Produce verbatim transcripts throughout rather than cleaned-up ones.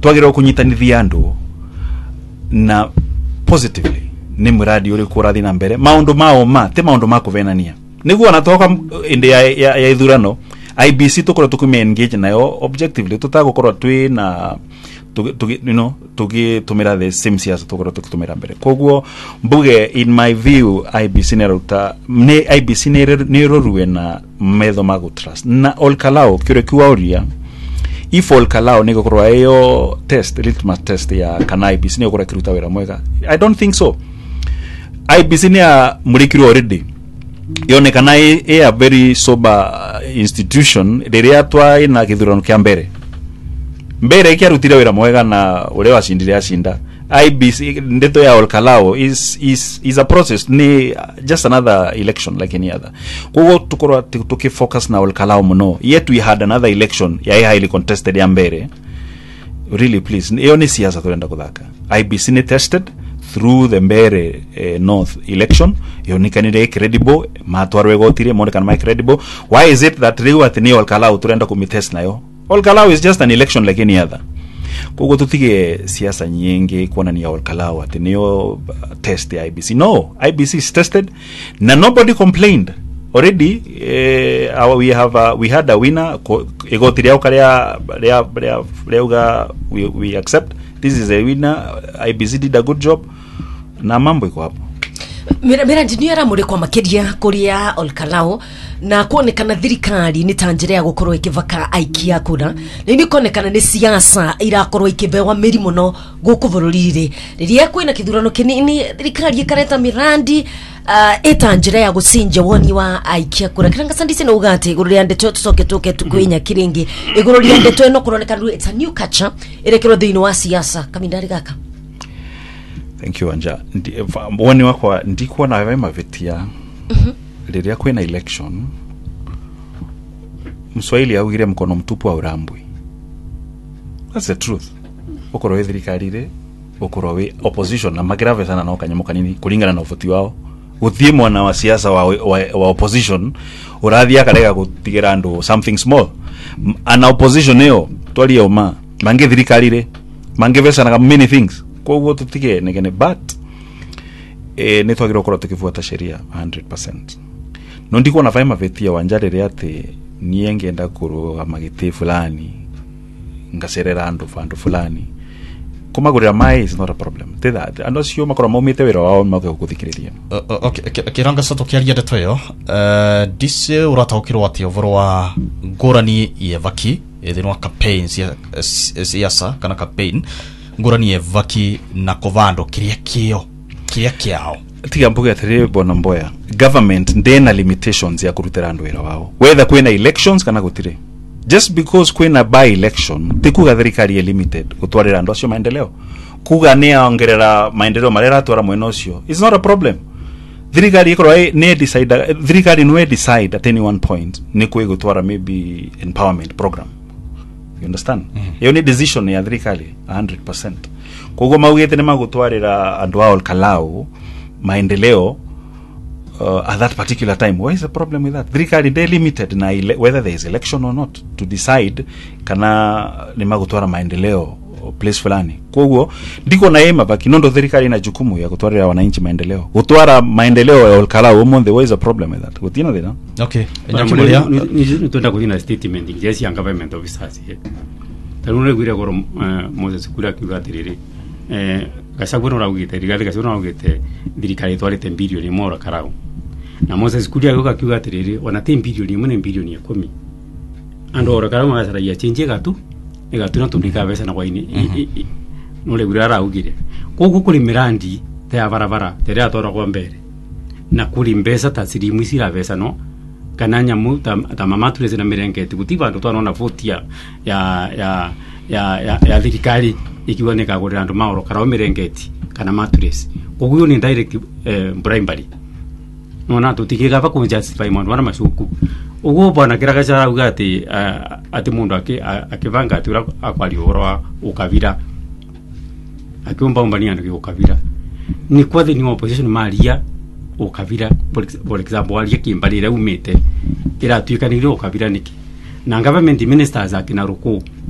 twagirwo kunyitanithia andu na positively ni muradi uri kurathi na mbere maundu mao ma te maundu ma kuvenania niguo na toka inde ya, ya, ya ithurano I B C tukora tukume engage nayo objectively tutagukorwa twi na tu, tu, you know tugi tumira the same siasa tukora tukitumira mbere koguo mbuge in my view I B C neruta ne I B C ne roruwe na metho magu trust na olkalao kire kuauria if olkalao nego korwa yo test litmus test ya kana I B C ne okora kiruta wera mwega I don't think so. I B C ne a mulikiru already yonekana e a very sober institution riria twa ina githurano kia mbere mbere ikiarutire wira mwega na ure wacindire acinda I B C ndeto ya olkalao is is is a process ni just another election like any other kugo tukoro tuki focus na olkalao muno yet we had another election ya highly contested ya mbere really please iyo ni siasa tuenda kuthaka I B C ni tested through the Mbere uh, North election yonikanire credible matwarwe gotire monekana my credible why is it that riu atini olkalao turenda kumitest nayo olkalao is just an election like any other kugo tutige siasa nyingi kuona ni olkalao atini uh, test the I B C no I B C is tested na nobody complained already uh, our, we have uh, we had a winner egotire okaria rea rea reuga we, we accept this is a winner I B C did a good job na mambo iko hapo mira mira engineer muri kwa makedia kuria olkalao na kuonekana thirikari ni tanjira ya gukorwo ikivaka aikia kura ni kuonekana ni siasa irakorwo ikibewa mirimo no guku bururire riria kwina kithurano kinini thirikari ikareta mirandi uh, etanjira ya gucinja woni wa aikia kura kiranga sandise no ugate iguru ria ndeto tucoke tuke tukwinya kiringi iguru ria ndeto no kuronekana it's a new culture irekero thini wa siasa kamindari gaka. Thank you Anja. Wani wako ndikuwa na wema vetia mhm liria kwena election Mswahili augire mkono mtupu wa urambwi. That's the truth. Okoro thirikari ri okoro we opposition na magrave sana na kanyamuka nini kulingana na ufuti wao uthie mwana wa siasa wa, wa, wa opposition urathia karega gutigira andu something small ana opposition eo twali oma mange thirikari ri mange vesana many things koguo tutige negene but eh ne twagira okoro tukifuata sheria one hundred percent no ndiko na vaima vetia wanjare ate niengenda kuruga magite fulani ngaserera andu fandu fulani kuma gurira mai is not a problem te that ando sio makora momite wera wao mako kuthikiriria okay kiranga sato kiaria ndeto yo eh dise urataukirwa ati ovoro wa ngorani ye vaki ethino campaigns ya siasa kana campaign ngorani ye vaki na kovando kiria kio kiria kiao tiga mbuga atire bona mboya government ndena limitations ya kurutera andu wera wao whether kwena elections kana gutire just because kwena by election tikuga thirikari limited gutwarira andu acio maendeleo kuga ne ongerera maendeleo marera twara mweno cio it's not a problem thirikari ikoro ne decide thirikari no decide at any one point ne kuwe gutwara maybe empowerment program you understand hiyo mm. ni decision ya thirikari one hundred percent kugo maugete ne magutwarira andu ao kalao maendeleo uh, at that particular time. What is the problem with that? Thirikari they limited na ele- whether there is election or not to decide kana ni magutwara maendeleo place fulani. Kwa ndiko na ema baki nondo thirikari ina jukumu ya kutwara wananchi maendeleo. Kutwara maendeleo ya olkala umo there is a problem with that. Kutina dina. Okay. Ni tuenda kuina statement ingesi ya government officers. Tanune gwira goro Moses kura kiuga tiriri. Eh gasagwero raugite rigari gasagwero raugite thirikari twarite bilioni mora karau. Na Moses kura yoga kiuga tiriri ona ten bilioni mune bilioni ya kumi. Ando ora karau masara ya chenje gatu. Ega tuna tubika besa na kwaini. Nole gwira raugire. Kogu kuri mirandi te abarabara tere atora kwa mbere. Na kuri mbesa tasiri mwisira besa no. Kananya mu ta mama tuleze na merengeti kutiba ndo twana forty ya ya ya ya ya thirikari ikiwoneka gore andu maoro kara merengeti kana maturesi koguyo ni direct eh, primary nona tutikega pa ku justify mwana wana mashuku ugo bwana kiragacha ugati uh, ati mundu ake akivanga atura akwali oro ukavira akiomba umbani ando ukavira ni kwa the new opposition maria ukavira for example ali kimbalira umete ira tuikanire ukavira niki na government ministers akina ruku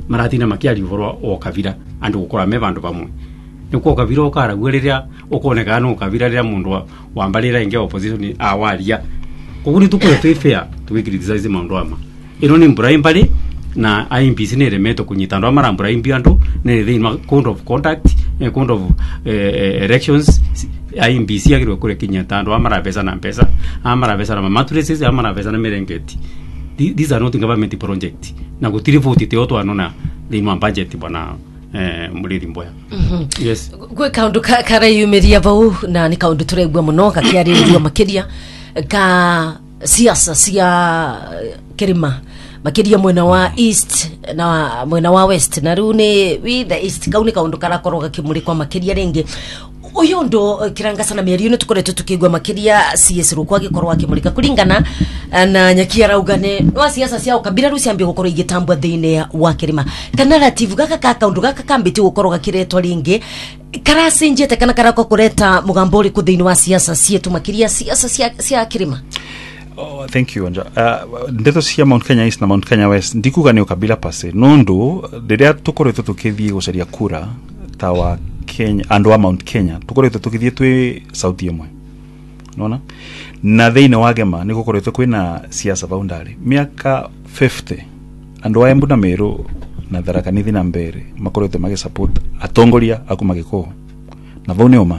maratina makiari voro o kavira andu gukora me bandu bamwe niko kavira okara gwereria okoneka no kavira ria mundu wambalira inge opposition awaria kuguni tukore fair tuwikiriza maundu ama ino ni mbura imbali na I M P C ne remeto kunyita ndo amara mbura imbi andu ne the code of conduct a code of uh, elections I M P C agirwe kure kinyata ndo amara pesa na pesa amara pesa na maturises amara pesa na merengeti. These are not government project na gutiri vote te oto anona the in budget bwana eh muliri mboya. Mhm. Yes. Gwe kaundu ka kara yumiria bau na ni kaundu turegwa muno kakiarirwa makiria ka siasa cia kirima makiria mwena wa east na mwena wa west na rune with the east kauni kaundu karakorwo gakimuri kwa makiria ringi uyu ndo kiranga sana mieri ino tukoretwo tukigwa makiria C S rukwa gikorwo akimurika kuringana na nyakia raugane no siasa cia ukabira ruci ambie gukorwo igitambwa thiine wa kirima kana narrative gaka ka kaundu gaka kambiti gukorwo gakiretwa ringi karacenjete kana karako kureta mugambo uri ku thiine wa siasa cietu makiria siasa cia cia kirima. Oh, thank you Anja. Uh, ndeto cia Mount Kenya East na Mount Kenya West ndikuga ni ukabila pase nundu riria tukoretwo tukithie gucaria kura ta wa Kenya andu wa Mount Kenya tukoretwo tukithie twi sauti imwe nona na thiine wa Gema ni gukoretwo kwina siasa boundary miaka fifty andu wa Embu na Meru na Tharaka Nithi na mbere makoretwo magi support atongoria akumagiko na vone uma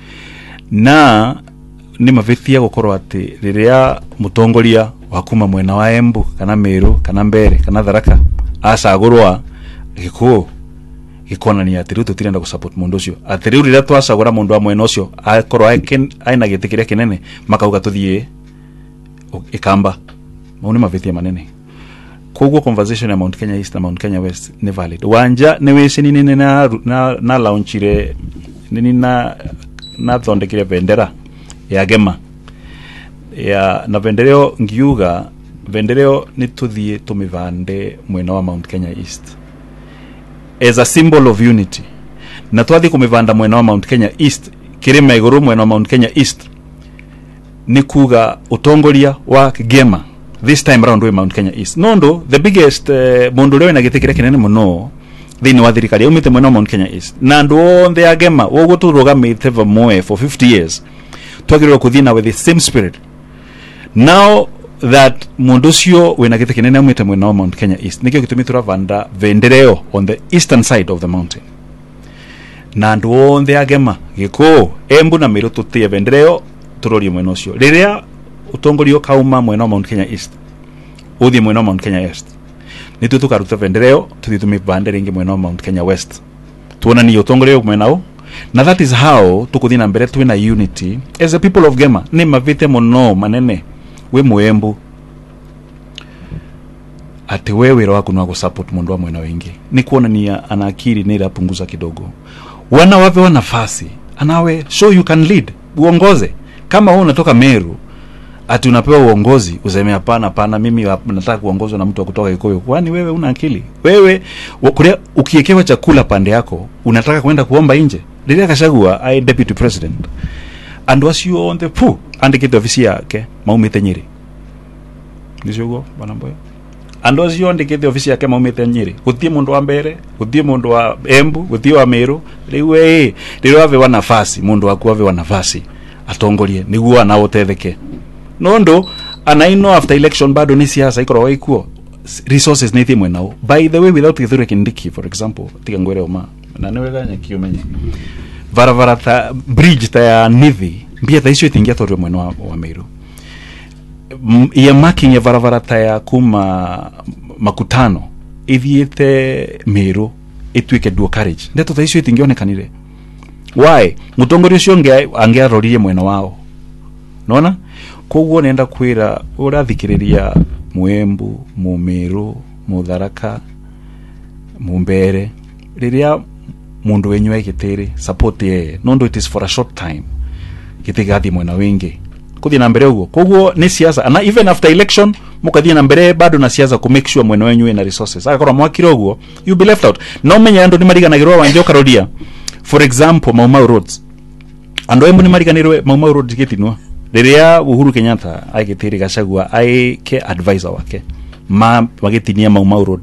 na ni mavithia gukorwo ati riria mutongoria wa kuma mwena wa Embu kana Meru kana mbere kana Tharaka acagurwa gikuo gikona ni ati riu tutirenda ku support mundu ucio ati riu riria twacagura mundu wa mwena ucio akorwo aina gitikiria kinene makauga tuthie ikamba mauni mavithia manene koguo conversation ya Mount Kenya East na Mount Kenya West ni valid wanja ni wicini nini na na, na launchire nini na na thondekire bendera ya Gema ya na vendereo ngiuga vendereo ni tuthie tumivande mwena wa Mount Kenya East as a symbol of unity na twathi kumivanda mwena wa Mount Kenya East kirima iguru mwena wa Mount Kenya East ni kuga utongoria wa Gema this time round we Mount Kenya East nondo the biggest uh, mundu leo inagitikira kinene muno thini wa thirikari umite mwena wa Mount Kenya East na ndu onthe ya Gema wogo turugamite vamwe for fifty years twagirwa kuthina with the same spirit now that munducio wena gite kinene umite mwena wa Mount Kenya East nikyo gitumi turavanda vendereo on the eastern side of the mountain na ndu onthe ya Gema giko Embu na Meru tutie vendereo turori mwena ucio riria utongorio kauma mwena wa Mount Kenya East uthi mwena wa Mount Kenya West nitu tukaruta vendereo tuthitumi bande ringi mwena wa Mount Kenya West tuona ni utongorio mwena u na that is how tukuthina mbere twina unity as a people of Gema ni mavite muno manene we Muembu ati wewe wako na ku support mundu wa mwena wengi ni kuona ni ana akili ni rapunguza kidogo wana wape wana nafasi anawe show you can lead uongoze kama wewe unatoka Meru ati unapewa uongozi useme hapana hapana mimi nataka kuongozwa na mtu wa kutoka Kikuyu kwani wewe una akili wewe ukulia ukiekewa chakula pande yako unataka kwenda kuomba nje Lilia Gachagua ai deputy president and was you on the poo andikite ofisi yake maumite Nyeri nishogo bana mboya and was you andikite ofisi yake maumite Nyeri guthie mundu wa mbere guthie mundu wa Embu guthie wa Meru riwe riwe ave wa nafasi mundu wa kuave wa nafasi atongorie niguo ana utetheke nondo anaino after election bado ni siasa ikoro ikuo resources ni thimwe nao by the way without Kithure Kindiki for example tiga ngwere oma na niwega nyakio menye varavara ta bridge ta ya Nithi mbia ta icio itingia torio mwena wa, wa Meru ya marking ya varavara ta ya kuma Makutano ithiete Meru itwike dual carriage ndeto ta icio itingionekanire why mutongorio cio nge angearoririe mwena wao nona koguo nenda kwira urathikiriria Muembu Mumeru Mutharaka Mumbere riria mundu wenywa igitiri support ye nondo it is for a short time gitigathi mwena wingi kuthi na mbere ugo koguo ni siasa and even after election mukathi na mbere bado na siasa ku make sure mwena wenyu ina resources akora mwakiro ugo you be left out no menya ando ni mariganagirwa wanje okarodia for example Maumau roads ando emu ni mariganirwe Maumau roads gitinwa riria Uhuru Kenyatta agitiri Gachagua ai ke advisor wake ma magitinia Maumau road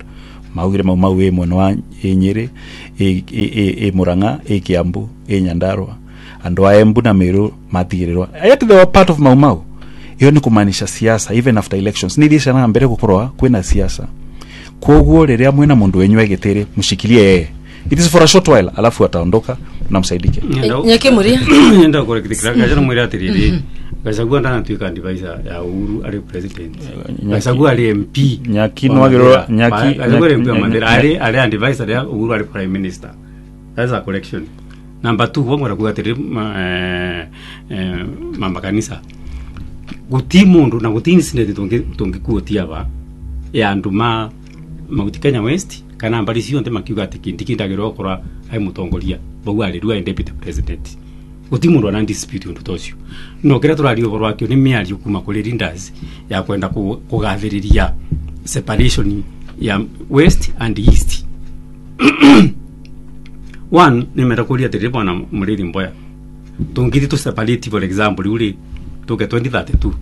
maugire mau mau e mwena wa Nyeri e e Murang'a e Kiambu e Nyandarua andu a Embu na Meru matigirirwa yet they were part of mau mau. Hiyo ni kumaanisha siasa even after elections ni disha na mbere gukorwa kwina siasa koguo riria mwena mundu wenyu egetere mushikilie yeye it is for a short while alafu ataondoka na msaidike Nyake Muria nenda kore kitikira kajana mwira atiriri Gachagua ndana tuika advisor ya Uhuru ali president Gachagua ali M P Nyaki no agiro Nyaki Gachagua M P Mandela ali ali advisor ya Uhuru ali prime minister. That's a correction. Number two wongora kugatiri eh eh mama kanisa guti mundu na guti incident tonge tonge kuotia ba ya nduma Mount Kenya West kana mbali cio nte makiuga ati kindikindagirwo okora ai mutongoria bogu ali rua deputy president guti mundu ana dispute undu tocio no kira turari oboro akio ni miari kuma kuri leaders ya kwenda kugathiriria separation ya west and east. One ni metakuria teribo na Muriri Mboya tungiti to separate for example uli toke twenty thirty-two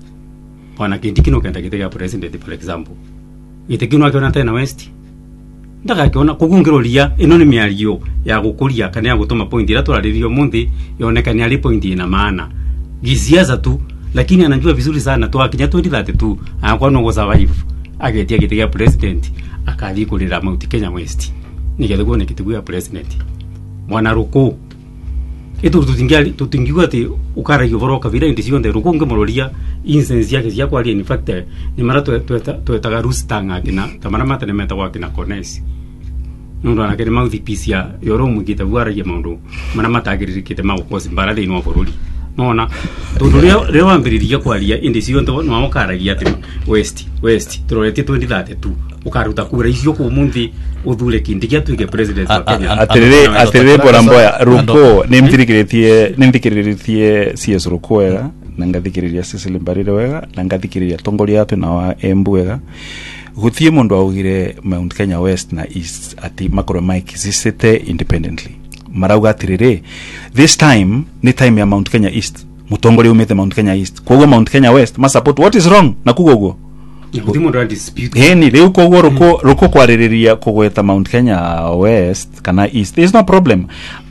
wana kindikino kenda kitega president for example itekino akiona tena west ndaka akiona kugungiroria ino ni miario ya gukuria kana ya gutuma point ira turaririo munthi yonekana ali point ina maana giziaza tu lakini anajua vizuri sana tu akinya twenty thirty-two akwa no go survive agetia kitega president akali kulira Mount Kenya West nigethugo ne kitiguya president mwana ruko etu tutingali tutingiwa ati ukara yovoro kavira indisio nde ruko ngemuroria incense yake ya kwali in fact ni mara to to tagarusi tanga kina tamara mata ne meta wakina konesi nundo anakere mouthpiece ya yoromu kitabuara ya maundu mana matagiriri kite mau kosi mbarade ino boruli nona tundu leo leo ambiriria kwalia indisio ndo no amukaragia ati west west turorete twenty thirty-two ukaruta kura icio ku munthi uthure kindikia tuike president wa Kenya atirire atirire Bwana Mboya ruko nimtirikiritie nimtikiririe C S ruko wega na ngathikiriria Cecily Mbarire wega na ngathikiriria tongoria atu na wa Embu wega guthie mundu augire Mount Kenya West na East ati makoro Mike zisite independently marauga atirire this time ni time ya Mount Kenya East mutongoria umete Mount Kenya East kwa Mount Kenya West ma support what is wrong na kugogo Kuti mundu dispute heni riu koguo ruko ruko kwaririria kugweta Mount Kenya West kana East there is no problem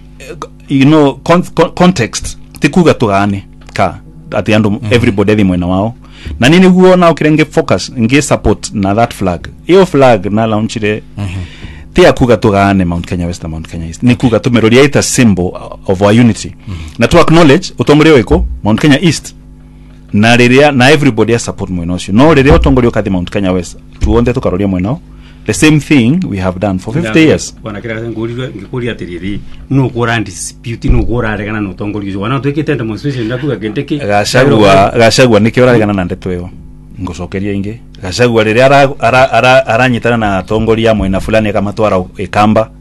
you know con con context tikuga tugane ka ati andu mm -hmm. everybody thi mwena wao na nini guo na ukirenge focus nge support na that flag hiyo flag na launchire mm -hmm. tia kuga tugane Mount Kenya West na Mount Kenya East ni kuga tumeroria ita symbol of our unity mm -hmm. na to acknowledge utongoria weko Mount Kenya East na riria na everybody support mwena ucio no riria utongoria kathi Mount Kenya West tuonde tukaroria mwena the same thing we have done for fifty years wana kira nguriro ngikuria tiriri no kora dispute no kora regana no tongorio wana twikite demonstration ndakuga gendeki gashagwa gashagwa nikira regana na ndeto yo ngocokeria ingi gashagwa riria ara ara aranyitana na tongoria mwena fulani kama twara ikamba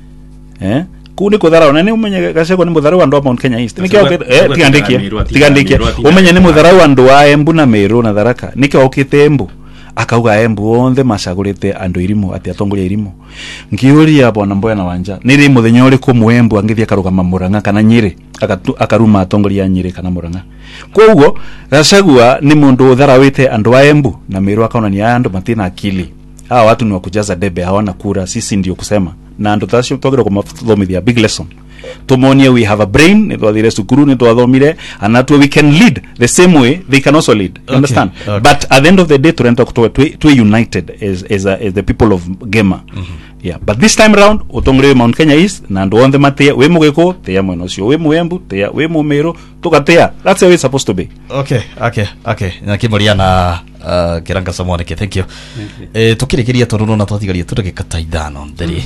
eh kuni kuthara nani umenye gashagwa ni muthara wa ndo Mount Kenya East nikio eh tigandikia tigandikia umenye ni muthara wa ndo wa Embu na Meru na Tharaka nikio ukite Embu akauga Embu onthe macagurite andu irimu ati atongoria irimu ngiuria Bwana Mboya na Wanja niri muthenya uri ku Mwembu angithia karugama Murang'a kana Nyeri akaruma atongoria Nyeri kana Murang'a koguo gashagwa ni mundu utharawite andu a Embu na Meru akaona ni andu matina akili hawa watu ni wakujaza debe hawana kura sisi ndio kusema na andu tasio togero kumathomithia big lesson tumonie we have a brain ni twathire sukuru ni twathomire and that we can lead the same way they can also lead okay. Understand okay. But at the end of the day turenta kutoa to united as as, a, as the people of Gema mm -hmm. Yeah, but this time round utongore Mount Kenya East na ndo on the matia we mugeko tea mweno cio we Mwembu tea we Mumeru tukatea that's how it's supposed to be okay okay okay na kimuria na uh, kiranga samone ke thank you eh tukirikiria toruno na twatigaria tudagika ta ithano nderi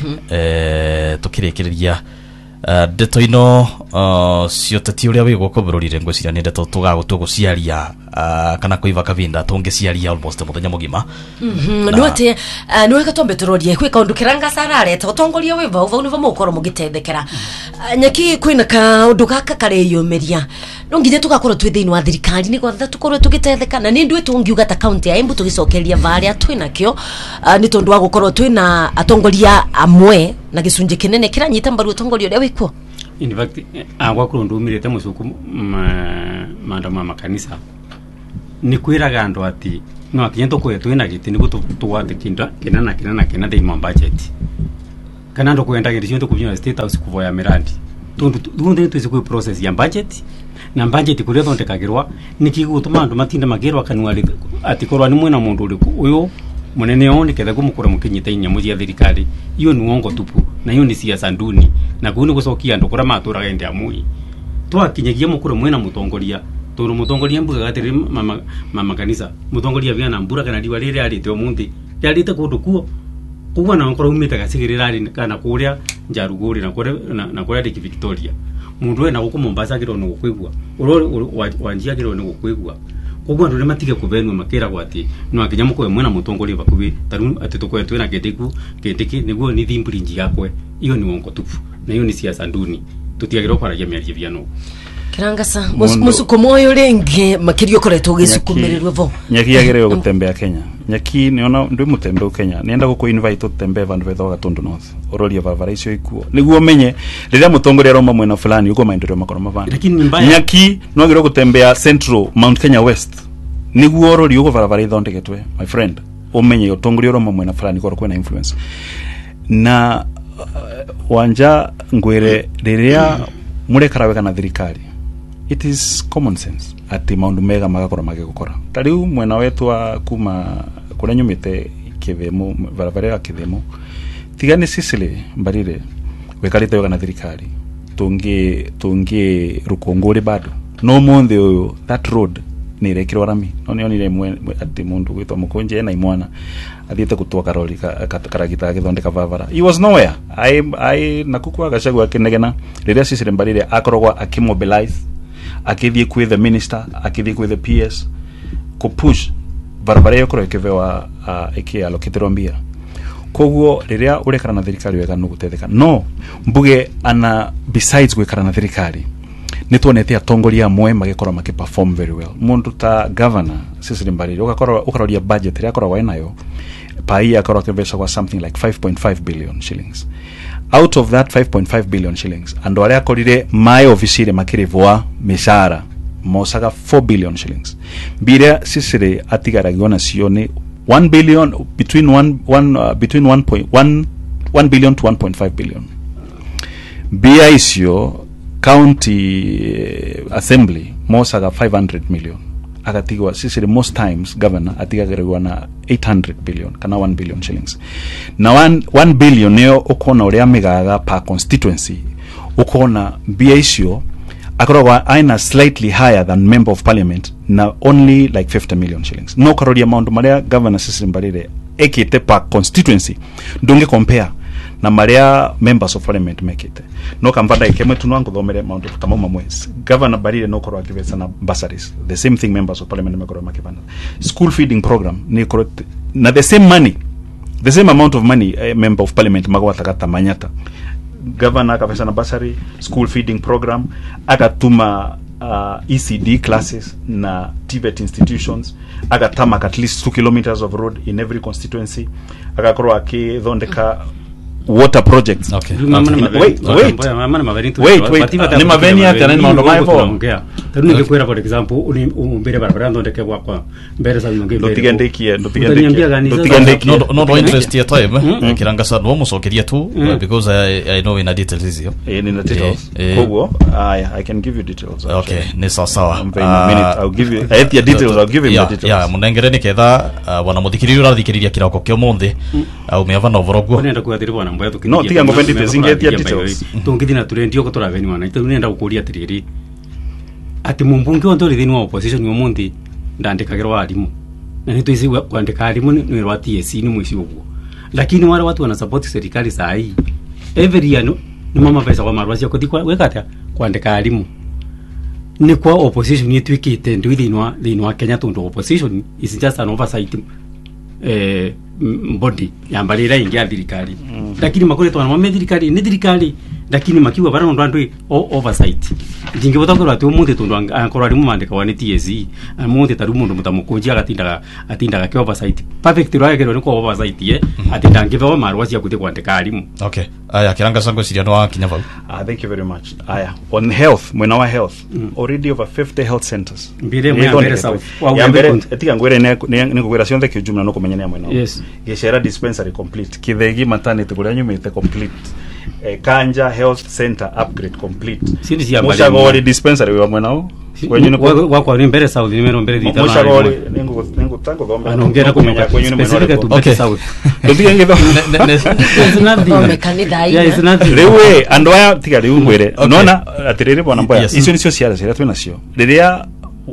eh tukirikiria Uh, ndeto ino uh, cioteti uria wigwo kubururire ngwiciria ni ndeto tugagutu guciaria uh, kana kuiva kavinda tungiciaria almost muthenya mugima mhm no ati no reka tombe turorie kwi kaundu kiranga sarare ta utongoria wiva uva univa mukoro mugitethekera nyaki kwina ka undu gaka kare yumeria no nginya tugakorwo twi thiini wa thirikari ni gwatha tukorwo tugitetheka na ni ndu tungiuga ta county ya Embu tugicokeria varia twina kio uh, ni tondu wa gukorwo twina atongoria amwe na gicunje kinene kiranyita mbaru utongoria uria wiko in fact agwa kurundu umirete mucuku maandama makanisa ni kwiraga andu ati no akinyento kwetu ina giti niguo tuwate kinda kinana kinana kina de imam budget kana ndo kwenda ngiri cyo kubyina state house kuvoya mirandi tundu tundu tuzi ku process ya budget na budget kuri thonde kagirwa nikigutuma andu matinda magirwa kanwali atikorwa ni mwena mundu uri uyo munene oni ketha kumukura mukinyita inya mujia thirikari iyo ni wongo tupu na iyo ni siasa nduni na kuni gucokia andu kura matura gende amui twakinyagia mukura mwena mutongoria turu mutongoria mbuga gatiri mama mama kanisa mutongoria vyana mbura kana diwa rire ari te munthi yarite kundu kuo kuwa na nkoro umita gasigirira ari kana kuria njaruguri na kure na kuria diki Victoria mundu ena guku Mombasa kiro no gukwigwa uro wanjia kiro no gukwigwa kuwa ndu matige kuvenwa makira gwati no akinya mukwe mwena mutongoria bakubi taru atitukwe twena kediku kediki niguo ni thimburi nji yakwe iyo ni wongo tupu na iyo ni siasa nduni tutiagirwo kwaragia miarie vyano kirangasa musuko moyo rengi makirio koretwo gisukumirirwe vo nyaki yagereyo gutembea Kenya nyaki niona ndu mutembe Kenya nienda guku invite utembe vandu vetho gatundu north ororia barabara icio ikuo niguo menye riria mutongoria roma mwena fulani uko maendeleo makoro mavana nyaki no agirwo gutembea central Mount Kenya West niguo ororia uko barabara ithondeketwe my friend umenye utongoria roma mwena fulani koro kwena influence na uh, wanja ngwire riria murekara wega na thirikari it is common sense ati maundu mega magakora magikora tariu mwena wetu wa kuma kura nyumite Kithemo barabara ya Kithemo tigane Sicily mbarire wekarite wega na thirikari tungi tungi rukongore bado no monde uyu that road ni rekirwa rami no ni onire mwe ati mundu gwitwa mukonje na imwana athiete gutwa karori karagita githondeka barabara he was nowhere i i nakukwa gacagwa kinegena riria Sicily mbarire akorogwa akimobilize akithie kwi the minister akithie kwi the P S ko push barabara yo koro kevewa uh, eke allocated mbia koguo riria urekara na thirikari wega no gutetheka no mbuge ana besides gwekara na thirikari nitwonete atongoria amwe magikora makiperform very well mundu ta governor Cecily Mbarire ukakora ukaroria budget ria akora wainayo pai akora kevesha kwa something like five point five billion shillings out of that five point five billion shillings ando aria akorire my office makirivwa mishara mosaga four billion shillings bire Cecily atigaragiwa na sione one billion between one one uh, between one point one one billion to one point five billion bia isio county uh, assembly mosaga five hundred million agatigwa Cecily most times governor atigagirwa na eight hundred billion kana one billion shillings na one, one billion neo ukona uria migaga per constituency ukona bia isio akorwa aina slightly higher than member of parliament na only like fifty million shillings no karoria amount maria governor Cecily Mbarire ekite per constituency ndunge compare na maria members of parliament mekite no kamvanda ikemwe tunwangu thomere amount kama mamwezi governor Mbarire no korwa kivesa na bursaries the same thing members of parliament mekorwa makivana school feeding program ni correct na the same money the same amount of money uh, member of parliament magwatakata manyata governor akapesa na bursary school feeding program akatuma uh, E C D classes na T V E T institutions akatama at least two kilometers of road in every constituency akakorwa akithondeka water projects okay, okay. wait wait wait wait ni maveni ati na maondo maivo tuni ngekwera for example uni umbere barabara ndondeke kwa kwa mbere sa yonge ndo tigendekie ndo tigendekie ndo tigendekie no no interest ya time kirangasa no musokeria tu because I, I know in details hizo eh in details kogo I I can give you details okay ni sawa sawa in a minute I'll give you I have details I'll give you the details yeah munengereni ketha wana muthikiriria urathikiriria kiroko kyo monthi au meava no vorogo nenda kuathirwa na mboya tuki no tiga ngopende tezingetia details tungithina turendio ko turaveni wana itu nenda gukuria atiriri ati mumbunge onto ri thini wa opposition yo monthi ndandikagirwa arimu na nito isi kuandika arimu ni rwa T S C ni mwisi uguo lakini wale watu wana support serikali saa hii every year ni mama pesa kwa marwasi yako dikwa wekata kuandika arimu ni kwa opposition yetu ikite ndio thinwa thinwa Kenya tundu opposition is just an oversight eh body ya Mbarire ingia thirikari mm. lakini makore twana mwa thirikari ni thirikari lakini makiwa bara ndo ndo oversight ndinge botakora ati umuntu tundu ankora ari mumandika wa T S E umuntu tari umuntu mutamukunji agatindaga atindaga ke oversight perfect right ke ko oversight ye atinda ngiva marwa cia kuti kwandika arimu. Okay, aya kiranga sango siria no akinya vau. Ah, thank you very much. Aya, on health, mwena wa health, mm. already over fifty health centers. Mbire mwe ambere sawa. Ya mbere etika ngwere ne ne ngwera cionthe ki jumla no kumenyania mwena. Yes. Geshera dispensary complete. Kithegi maternity kuria nyumite complete. Eh, Kanja health center upgrade complete. Sindi cia mbali. Mushagori dispensary wa mwena o. Kwenye ni kwa kwa ni mbere sawa nimero mbere dita. Mushagori nengo nengo tango gomba. Anongera kumenya kwenye ni mwena. Okay. Ndio ngido. Mekanidai. Yes, nothing. Rewe andoya tiga riu ngwere. Unaona atiriri bwana mboya. Icio nicio ciara ciria twina cio. Riria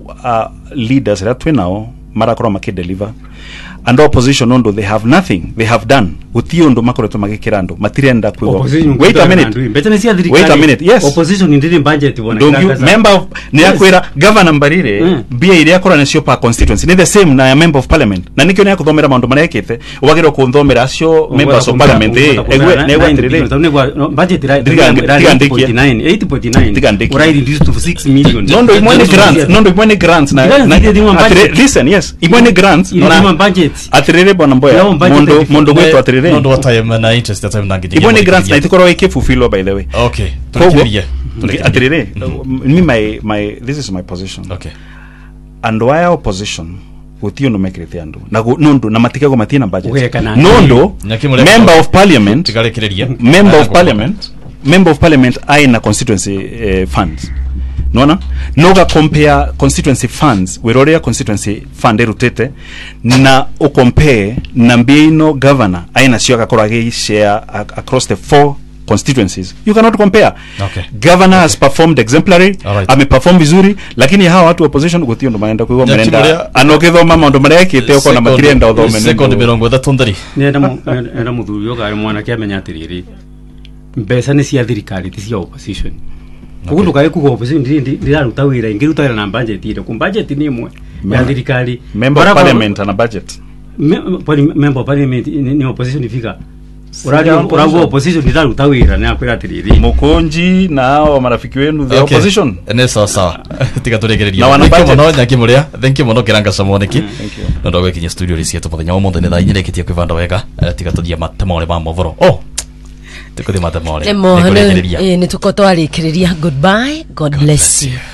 leaders riria twinao marakora makideliver and opposition ondo they have nothing they have done uthio ndo makoretwo magikirando matirenda kwigwa. Wait a minute, wait a minute, yes, opposition ndiri budget bona member of ni yakwira governor Mbarire mm. bia iria akora nacio pa constituency ni the same na member of parliament na nikyo ni akuthomera maundu maria ekite ubagirwo kunthomera acio members of parliament egwe ne watirire budget right eight point nine eight point nine right reduced to six million nondo imwene grants nondo imwene grants na listen, yes, imwene grants na budget atirire bona mboya mondo mondo gwetu atirire nondo time na interest time nangi imwene grants na itikoro ikifufilo by the way. Okay, tukirie atirire me my my this is my position. Okay, and why opposition uthio no mekrete andu na nondo na matikego matina budget nondo member of parliament tigarekereria member of parliament member of parliament aina constituency uh, funds nona noga compare constituency funds werorea constituency fund erutete na o compare na mbino governor aina cio akakora ge share across the four constituencies. You cannot compare. Okay. Governor okay. has performed exemplary, right. ame perform vizuri, lakini hawa watu opposition guthio ndo maenda kuiwa merenda anogethoma maundu maria ekite uko na matirenda uthome second mirongo ithatu ndari nenda enda muthuri yo gari mwana kia menya atiriri mbesa ni cia thirikari ti cia opposition. Kugundu kae kugo opposition ndi ndiraruta wira ingiruta wira na budget ile ku budget ni imwe ya thirikari member of parliament na budget member of parliament ni opposition ifika urari urago opposition ndiraruta wira na akwira atiriri mukonji na hao marafiki wenu the okay. opposition ene sawa sawa tiga turegereria na wana budget mono nyaki muria thank you mono kiranga samoneki thank you ndo ndo gwekinya studio risi tu muthenya wa muthenya thaa inyire kitie kwivanda wega tiga tuthia matemore ba movoro oh tukuthi matemore eh ni tuko twarikiria. Goodbye, God bless you.